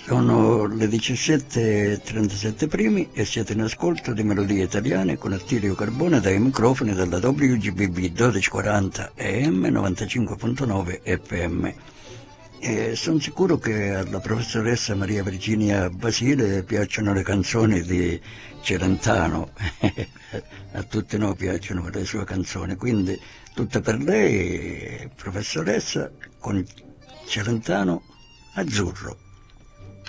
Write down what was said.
Sono le 17:37 primi e siete in ascolto di Melodie Italiane con Attilio Carbone dai microfoni della WGBB 1240 EM 95.9 FM. Sono sicuro che alla professoressa Maria Virginia Basile piacciono le canzoni di Celentano, a tutti noi piacciono le sue canzoni, quindi tutte per lei, professoressa, con Celentano Azzurro.